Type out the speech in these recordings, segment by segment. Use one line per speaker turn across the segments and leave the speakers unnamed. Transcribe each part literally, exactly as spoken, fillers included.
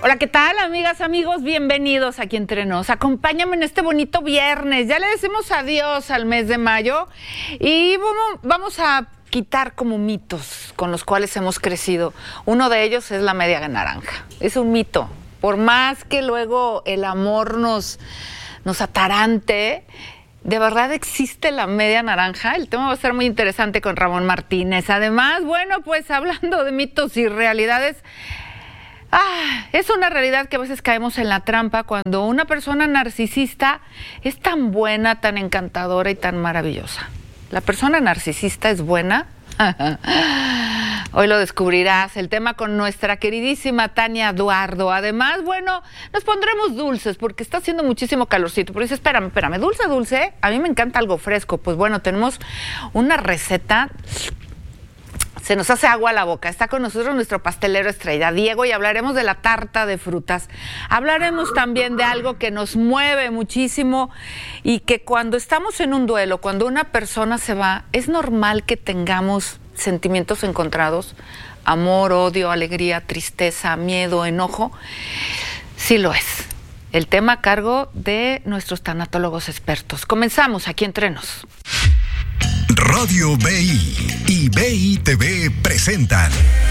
Hola, ¿qué tal, amigas, amigos? Bienvenidos aquí Entre Nos. Acompáñame en este bonito viernes. Ya le decimos adiós al mes de mayo y vamos, vamos a quitar como mitos con los cuales hemos crecido. Uno de ellos es la media naranja. Es un mito. Por más que luego el amor nos, nos atarante, ¿de verdad existe la media naranja? El tema va a ser muy interesante con Ramón Martínez. Además, bueno, pues hablando de mitos y realidades, Ah, es una realidad que a veces caemos en la trampa cuando una persona narcisista es tan buena, tan encantadora y tan maravillosa. ¿La persona narcisista es buena? Hoy lo descubrirás, el tema con nuestra queridísima Tania Eduardo. Además, bueno, nos pondremos dulces porque está haciendo muchísimo calorcito. Pero dice, espérame, espérame, dulce, dulce, a mí me encanta algo fresco. Pues bueno, tenemos una receta. Se nos hace agua a la boca. Está con nosotros nuestro pastelero estrella, Diego, y hablaremos de la tarta de frutas. Hablaremos también de algo que nos mueve muchísimo y que cuando estamos en un duelo, cuando una persona se va, es normal que tengamos sentimientos encontrados, amor, odio, alegría, tristeza, miedo, enojo. Sí lo es. El tema a cargo de nuestros tanatólogos expertos. Comenzamos aquí Entre Nos.
Radio B I y B I T V presentan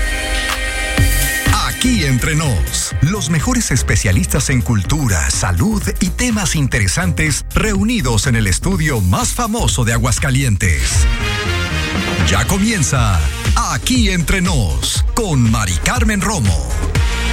Aquí Entre Nos, los mejores especialistas en cultura, salud y temas interesantes reunidos en el estudio más famoso de Aguascalientes. Ya comienza Aquí Entre Nos con Mari Carmen Romo.